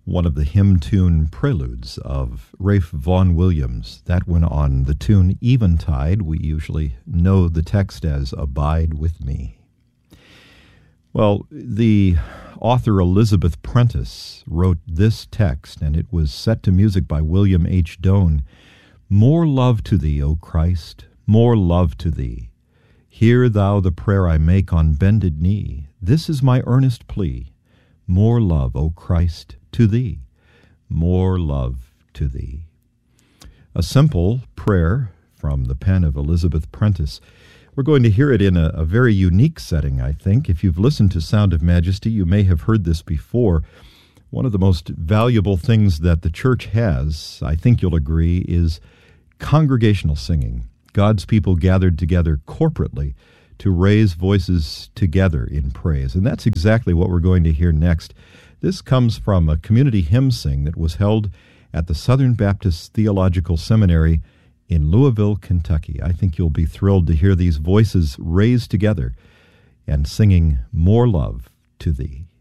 one of the hymn tune preludes of Ralph Vaughan Williams. That one on the tune Eventide. We usually know the text as Abide With Me. Well, the author Elizabeth Prentice wrote this text, and it was set to music by William H. Doane. More love to thee, O Christ, more love to thee. Hear thou the prayer I make on bended knee. This is my earnest plea. More love, O Christ, to thee. More love to thee. A simple prayer from the pen of Elizabeth Prentice. We're going to hear it in a very unique setting, I think. If you've listened to Sound of Majesty, you may have heard this before. One of the most valuable things that the church has, I think you'll agree, is congregational singing. God's people gathered together corporately to raise voices together in praise. And that's exactly what we're going to hear next. This comes from a community hymn sing that was held at the Southern Baptist Theological Seminary in Louisville, Kentucky. I think you'll be thrilled to hear these voices raised together and singing More Love to Thee.